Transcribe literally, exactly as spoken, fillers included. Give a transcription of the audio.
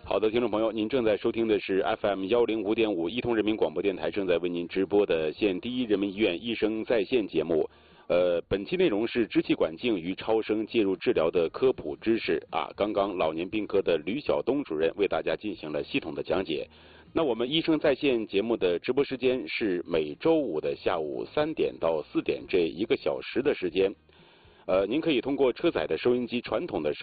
好的，听众朋友，您正在收听的是 F M 幺零五点五一通人民广播电台正在为您直播的县第一人民医院医生在线节目。呃，本期内容是支气管镜与超声介入治疗的科普知识啊。刚刚老年病科的吕晓东主任为大家进行了系统的讲解。那我们医生在线节目的直播时间是每周五的下午三点到四点这一个小时的时间。呃，您可以通过车载的收音机传统的收